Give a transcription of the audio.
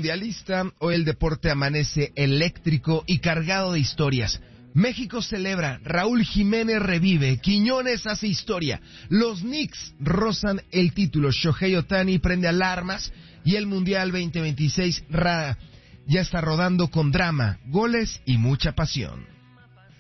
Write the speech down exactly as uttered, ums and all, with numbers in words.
mundialista, hoy el deporte amanece eléctrico y cargado de historias. México celebra, Raúl Jiménez revive, Quiñones hace historia, los Knicks rozan el título, Shohei Ohtani prende alarmas y el Mundial veinte veintiséis ra- ya está rodando con drama, goles y mucha pasión.